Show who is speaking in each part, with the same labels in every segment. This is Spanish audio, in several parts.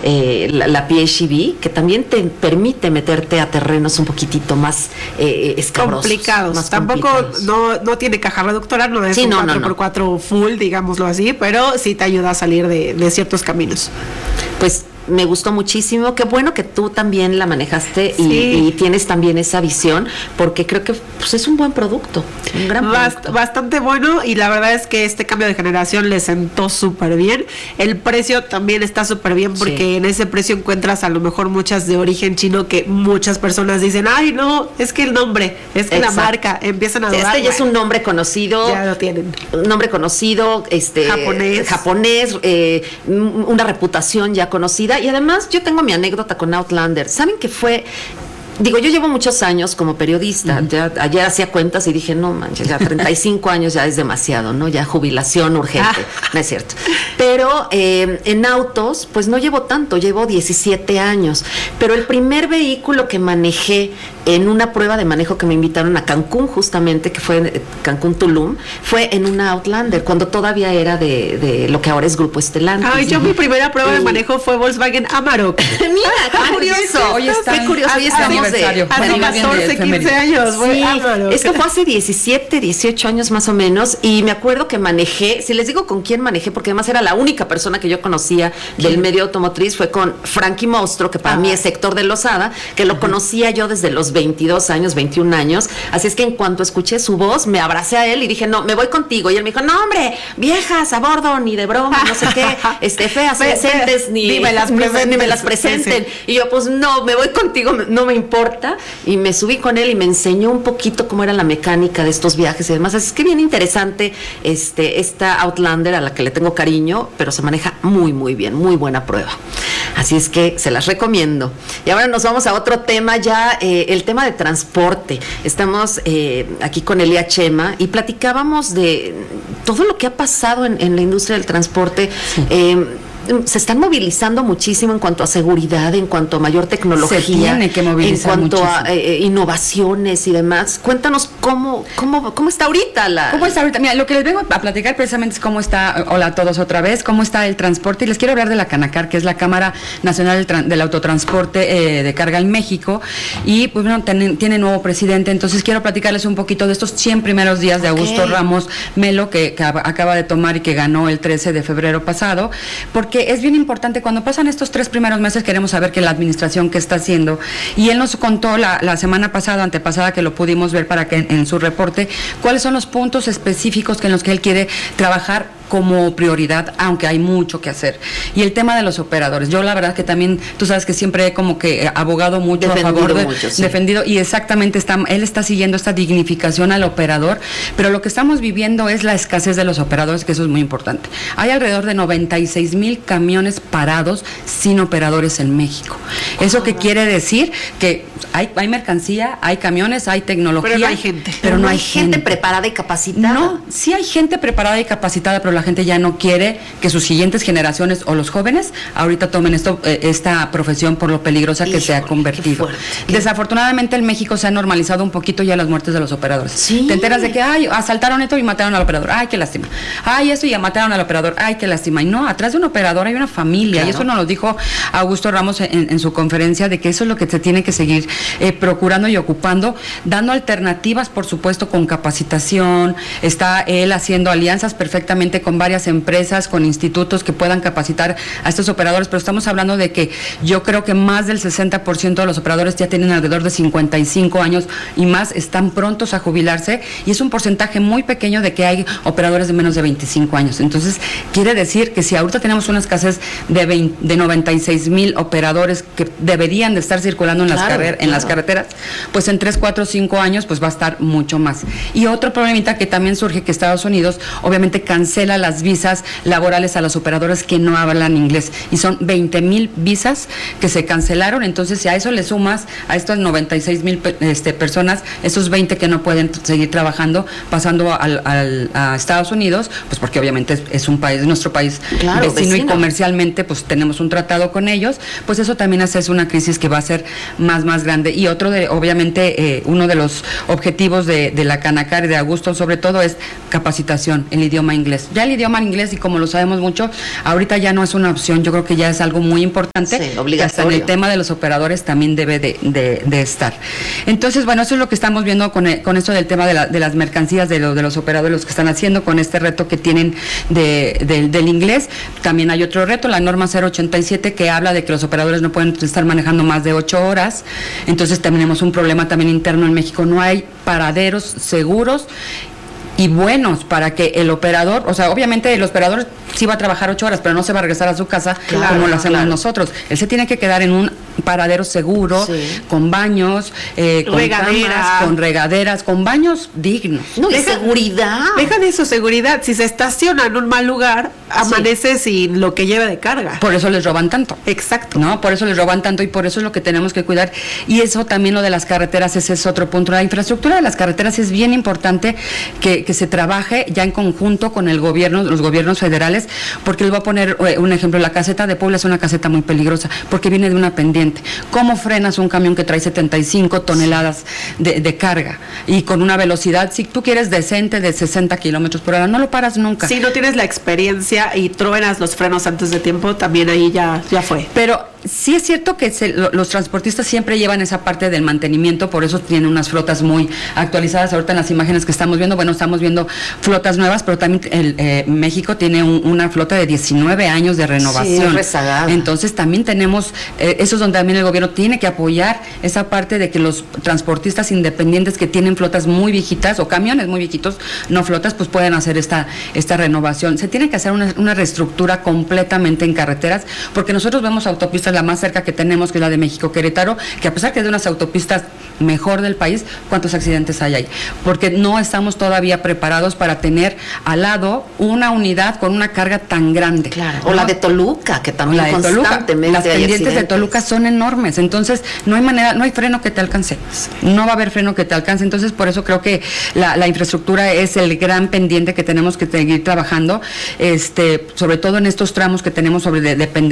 Speaker 1: la PHEV, que también te permite meterte a terrenos un poquitito más escabrosos.
Speaker 2: Complicados.
Speaker 1: Más
Speaker 2: Tampoco
Speaker 1: complicados.
Speaker 2: no tiene caja reductora, no es
Speaker 1: Sí,
Speaker 2: un
Speaker 1: no,
Speaker 2: 4x4 full, digámoslo así, pero sí te ayuda a salir de ciertos caminos.
Speaker 1: Pues me gustó muchísimo, qué bueno que tú también la manejaste y tienes también esa visión, porque creo que pues, es un buen producto, un gran producto.
Speaker 2: Bastante bueno, y la verdad es que este cambio de generación le sentó súper bien. El precio también está súper bien, porque en ese precio encuentras a lo mejor muchas de origen chino que muchas personas dicen, ay no, es que el nombre, es que la marca, empiezan a dudar.
Speaker 1: Este ya es un nombre conocido.
Speaker 2: Ya lo tienen.
Speaker 1: Un nombre conocido, japonés, una reputación ya conocida. Y además yo tengo mi anécdota con Outlander. ¿Saben qué fue? Digo, yo llevo muchos años como periodista. Ayer hacía cuentas y dije, no manches, ya 35 años ya es demasiado, ¿no? Ya jubilación urgente. No es cierto. Pero en autos, pues no llevo tanto, llevo 17 años. Pero el primer vehículo que manejé en una prueba de manejo que me invitaron a Cancún, justamente, que fue Cancún-Tulum, fue en una Outlander, cuando todavía era de lo que ahora es Grupo Stellantis.
Speaker 2: Ay, yo mi primera prueba de manejo fue Volkswagen Amarok.
Speaker 1: Mira, qué curioso. Qué curioso. Hoy estamos
Speaker 2: hace 14, 15 años.
Speaker 1: Sí, esto fue hace 17, 18 años más o menos, y me acuerdo que manejé, si les digo con quién manejé, porque además era la única persona que yo conocía del medio automotriz, fue con Frankie Monstruo, que para mí es Héctor de Lozada, que lo conocía yo desde los 22 años, 21 años, así es que en cuanto escuché su voz, me abracé a él y dije, no, me voy contigo, y él me dijo, no hombre, viejas a bordo, ni de broma, no sé qué, feas, presentes, ni me las presenten, y yo, pues no, me voy contigo, no me importa, y me subí con él y me enseñó un poquito cómo era la mecánica de estos viajes y demás, así es que bien interesante esta Outlander, a la que le tengo cariño, pero se maneja muy muy bien, muy buena prueba, así es que se las recomiendo. Y ahora nos vamos a otro tema ya, el tema de transporte. Estamos aquí con Elia Chema y platicábamos de todo lo que ha pasado en la industria del transporte. Se están movilizando muchísimo en cuanto a seguridad, en cuanto a mayor tecnología,
Speaker 3: se tiene que movilizar
Speaker 1: en cuanto
Speaker 3: muchísimo
Speaker 1: a innovaciones y demás. Cuéntanos cómo está ahorita
Speaker 3: ¿Cómo está ahorita? Mira, lo que les vengo a platicar precisamente es cómo está, hola a todos otra vez, cómo está el transporte, y les quiero hablar de la Canacar, que es la Cámara Nacional del Autotransporte de Carga en México, y pues bueno, tiene nuevo presidente, entonces quiero platicarles un poquito de estos 100 primeros días de Augusto Ramos Melo, que acaba de tomar y que ganó el 13 de febrero pasado, porque es bien importante, cuando pasan estos 3 primeros meses queremos saber que la administración que está haciendo, y él nos contó la semana pasada, antepasada, que lo pudimos ver para que en su reporte, cuáles son los puntos específicos en los que él quiere trabajar como prioridad, aunque hay mucho que hacer. Y el tema de los operadores, yo la verdad que también, tú sabes que siempre he como que abogado mucho a favor de, defendido, y exactamente él está siguiendo esta dignificación al operador, pero lo que estamos viviendo es la escasez de los operadores, que eso es muy importante. Hay alrededor de 96,000 camiones parados sin operadores en México. ¿Eso qué quiere decir? Que hay mercancía, hay camiones, hay tecnología,
Speaker 2: pero no hay gente.
Speaker 1: Pero no hay gente preparada y capacitada.
Speaker 3: No, sí hay gente preparada y capacitada, pero la gente ya no quiere que sus siguientes generaciones o los jóvenes ahorita tomen esta profesión por lo peligrosa que se ha convertido. Desafortunadamente en México se ha normalizado un poquito ya las muertes de los operadores.
Speaker 1: Sí.
Speaker 3: Te enteras de que asaltaron esto y mataron al operador, ay, qué lástima. Ay, eso y mataron al operador, ay, qué lástima. Y no, atrás de un operador hay una familia, y eso nos lo dijo Augusto Ramos en su conferencia, de que eso es lo que se tiene que seguir procurando y ocupando, dando alternativas, por supuesto, con capacitación. Está él haciendo alianzas perfectamente con varias empresas, con institutos que puedan capacitar a estos operadores, pero estamos hablando de que yo creo que más del 60% de los operadores ya tienen alrededor de 55 años y más, están prontos a jubilarse, y es un porcentaje muy pequeño de que hay operadores de menos de 25 años. Entonces, quiere decir que si ahorita tenemos una escasez de 96,000 operadores que deberían de estar circulando en las carreteras, pues en 3, 4, 5 años pues va a estar mucho más. Y otro problemita que también surge, que Estados Unidos obviamente cancela las visas laborales a los operadores que no hablan inglés, y son 20,000 visas que se cancelaron. Entonces, si a eso le sumas a estas 96,000 personas, esos 20 que no pueden seguir trabajando, pasando a Estados Unidos, pues porque obviamente es un país, nuestro país vecino, y comercialmente pues tenemos un tratado con ellos, pues eso también hace una crisis que va a ser más grande grande. Y otro obviamente, uno de los objetivos de la Canacar y de Augusto, sobre todo, es capacitación, el idioma inglés. Ya el idioma inglés, y como lo sabemos mucho, ahorita ya no es una opción, yo creo que ya es algo muy importante, que hasta en el tema de los operadores también debe de estar. Entonces, bueno, eso es lo que estamos viendo con esto del tema de las mercancías de los operadores, los que están haciendo con este reto que tienen del inglés. También hay otro reto, la norma 087, que habla de que los operadores no pueden estar manejando más de 8 horas. Entonces tenemos un problema también interno en México, no hay paraderos seguros y buenos para que el operador, o sea, obviamente el operador sí va a trabajar 8 horas, pero no se va a regresar a su casa como lo hacemos nosotros. Él se tiene que quedar en un paradero seguro, con baños, con camas, con regaderas, con baños dignos.
Speaker 1: No, y seguridad.
Speaker 2: Dejan eso, seguridad. Si se estaciona en un mal lugar, amanece sin lo que lleva de carga.
Speaker 3: Por eso les roban tanto.
Speaker 2: Exacto.
Speaker 3: ¿No? Por eso les roban tanto y por eso es lo que tenemos que cuidar. Y eso también, lo de las carreteras, ese es otro punto. La infraestructura de las carreteras es bien importante que se trabaje ya en conjunto con el gobierno, los gobiernos federales, porque les voy a poner un ejemplo. La caseta de Puebla es una caseta muy peligrosa porque viene de una pendiente. ¿Cómo frenas un camión que trae 75 toneladas de carga y con una velocidad, si tú quieres decente, de 60 kilómetros por hora? No lo paras nunca.
Speaker 2: Si no tienes la experiencia y truenas los frenos antes de tiempo, también ahí ya fue.
Speaker 3: Pero sí es cierto que los transportistas siempre llevan esa parte del mantenimiento, por eso tienen unas flotas muy actualizadas. Ahorita en las imágenes que estamos viendo, bueno, estamos viendo flotas nuevas, pero también México tiene una flota de 19 años de renovación.
Speaker 1: Sí, rezagada.
Speaker 3: Entonces también tenemos, eso es donde también el gobierno tiene que apoyar esa parte de que los transportistas independientes que tienen flotas muy viejitas o camiones muy viejitos, no flotas, pues pueden hacer esta renovación. Se tiene que hacer una reestructura completamente en carreteras, porque nosotros vemos autopistas, la más cerca que tenemos, que es la de México-Querétaro, que a pesar que es de unas autopistas mejor del país, ¿cuántos accidentes hay ahí? Porque no estamos todavía preparados para tener al lado una unidad con una carga tan grande.
Speaker 1: Claro. O la de Toluca, que también constantemente
Speaker 3: las pendientes de Toluca son enormes, entonces no hay manera, no hay freno que te alcance, no va a haber freno que te alcance. Entonces por eso creo que la infraestructura es el gran pendiente que tenemos que seguir trabajando, sobre todo en estos tramos que tenemos sobre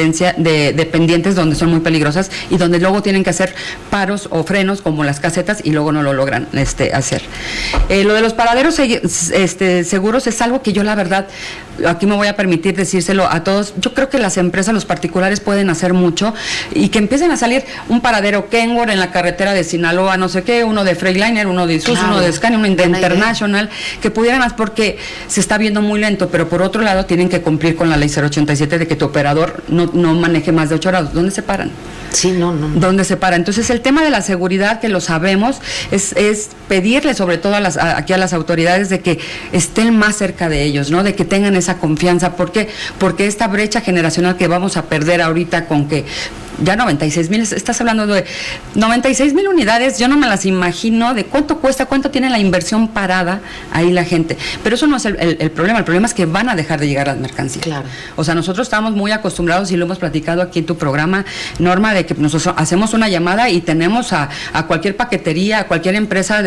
Speaker 3: de pendientes donde son muy peligrosas y donde luego tienen que hacer paros o frenos como las casetas y luego no lo logran hacer. Lo de los paraderos seguros es algo que yo, la verdad, aquí me voy a permitir decírselo a todos. Yo creo que las empresas, los particulares pueden hacer mucho y que empiecen a salir un paradero Kenworth en la carretera de Sinaloa, no sé qué, uno de Freightliner, uno de Isuzu, uno de Scania, uno de International, que pudieran más, porque se está viendo muy lento, pero por otro lado tienen que cumplir con la ley 087 de que tu operador no maneje más de 8 horas. ¿Dónde se paran?
Speaker 1: Sí, no.
Speaker 3: ¿Dónde se para? Entonces el tema de la seguridad, que lo sabemos, es pedirle sobre todo aquí a las autoridades de que estén más cerca de ellos, ¿no? De que tengan esa confianza, porque esta brecha generacional que vamos a perder ahorita con que ya 96,000, estás hablando de 96,000 unidades, yo no me las imagino de cuánto cuesta, cuánto tiene la inversión parada ahí la gente, pero eso no es el problema es que van a dejar de llegar las mercancías.
Speaker 1: Claro.
Speaker 3: O sea, nosotros estamos muy acostumbrados y lo hemos platicado aquí en tu programa, Norma, de que nosotros hacemos una llamada y tenemos a cualquier paquetería, a cualquier empresa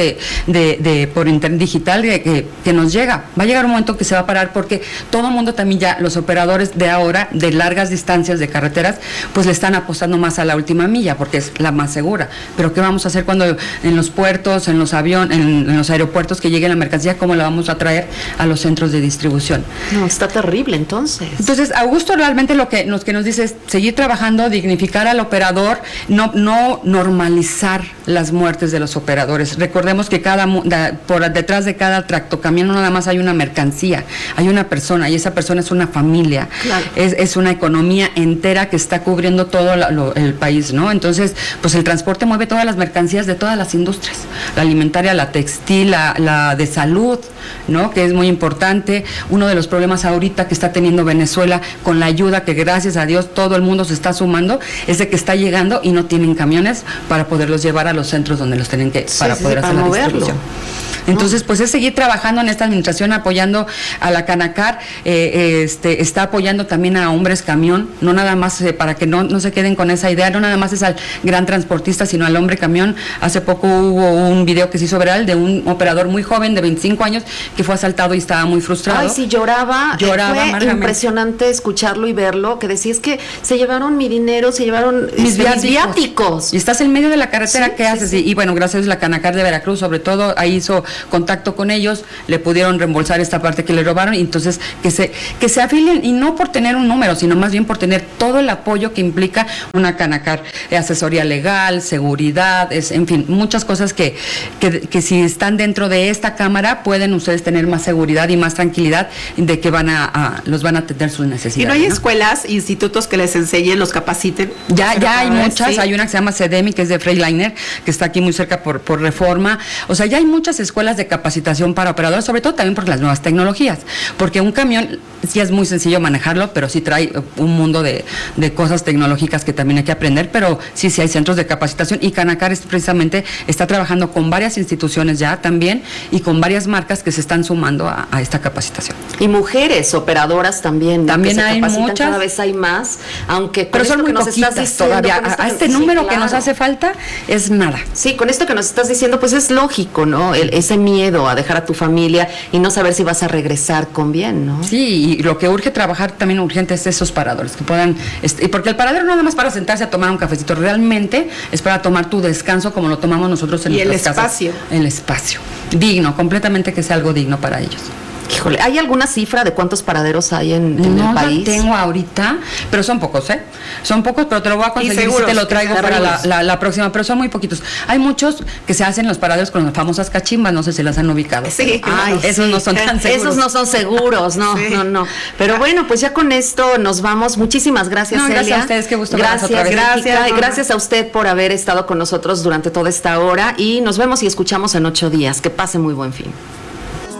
Speaker 3: por internet digital que nos llega. Va a llegar un momento que se va a parar porque todo el mundo también ya, los operadores de ahora, de largas distancias de carreteras, pues le están apostando más a la última milla porque es la más segura. Pero ¿qué vamos a hacer cuando en los puertos, en los aviones, en los aeropuertos que llegue la mercancía, cómo la vamos a traer a los centros de distribución?
Speaker 1: No, está terrible entonces.
Speaker 3: Entonces, Augusto realmente lo que nos dice es seguir trabajando, dignificar al operador, no normalizar las muertes de los operadores. Recordemos que por detrás de cada tractocamión no nada más hay una mercancía, hay una persona y esa persona es una familia. Claro. Es una economía entera que está cubriendo todo el país, ¿no? Entonces, pues el transporte mueve todas las mercancías de todas las industrias, la alimentaria, la textil, la de salud, ¿no? Que es muy importante. Uno de los problemas ahorita que está teniendo Venezuela con la ayuda que gracias a Dios todo el mundo se está sumando, es de que está llegando y no tienen camiones para poderlos llevar a los centros donde los tienen que, para poder hacer la distribución. Entonces, pues es seguir trabajando en esta administración, apoyando a la Canacar, está apoyando también a Hombres Camión, no nada más para que no se queden con esa idea, no nada más es al gran transportista, sino al hombre camión. Hace poco hubo un video que se hizo viral de un operador muy joven de 25 años que fue asaltado y estaba muy frustrado.
Speaker 1: Ay, sí, lloraba. Fue impresionante escucharlo y verlo, que decía, es que se llevaron mi dinero, se llevaron mis viáticos.
Speaker 3: Y estás en medio de la carretera, ¿qué haces?
Speaker 1: Sí.
Speaker 3: Y bueno, gracias a la Canacar de Veracruz, sobre todo, ahí hizo contacto con ellos, le pudieron reembolsar esta parte que le robaron, y entonces que se afilien, y no por tener un número, sino más bien por tener todo el apoyo que implica una Canacar, asesoría legal, seguridad, en fin, muchas cosas que si están dentro de esta cámara pueden ustedes tener más seguridad y más tranquilidad de que los van a atender sus necesidades.
Speaker 2: ¿Y no hay escuelas, institutos que les enseñen, los capaciten?
Speaker 3: Ya hay muchas,
Speaker 2: sí.
Speaker 3: Hay una que se llama CEDEMI, que es de Freightliner, que está aquí muy cerca por Reforma. O sea, ya hay muchas escuelas de capacitación para operadores, sobre todo también por las nuevas tecnologías, porque un camión sí es muy sencillo manejarlo, pero sí trae un mundo de cosas tecnológicas que también hay que aprender, pero sí hay centros de capacitación, y Canacar precisamente está trabajando con varias instituciones ya también y con varias marcas que se están sumando a esta capacitación.
Speaker 1: Y mujeres operadoras también.
Speaker 3: También hay muchas.
Speaker 1: Cada vez hay más, aunque
Speaker 3: pero son muy poquitas todavía. A este número que nos hace falta es nada.
Speaker 1: Sí, con esto que nos estás diciendo, pues es lógico, ¿no? Ese miedo a dejar a tu familia y no saber si vas a regresar con bien, ¿no?
Speaker 3: Sí, y lo que urge trabajar también urgente es esos paradores, que puedan, y porque el paradero no nada más para sentarse a tomar un cafecito, realmente es para tomar tu descanso como lo tomamos nosotros en nuestras casas.
Speaker 2: Y
Speaker 3: el espacio. Digno, completamente, que sea algo digno para ellos.
Speaker 1: Híjole, ¿hay alguna cifra de cuántos paraderos hay en el país?
Speaker 3: No la tengo ahorita, pero son pocos, ¿eh? Son pocos, pero te lo voy a conseguir y te lo traigo para la próxima, pero son muy poquitos. Hay muchos que se hacen los paraderos con las famosas cachimbas, no sé si las han ubicado.
Speaker 1: Sí,
Speaker 3: esos no son tan seguros.
Speaker 1: Esos no son seguros, no, sí. no. Pero bueno, pues ya con esto nos vamos. Muchísimas gracias, Celia.
Speaker 3: Gracias a ustedes, qué gusto verlas otra vez.
Speaker 1: Gracias a usted por haber estado con nosotros durante toda esta hora, y nos vemos y escuchamos en 8 días. Que pase muy buen fin.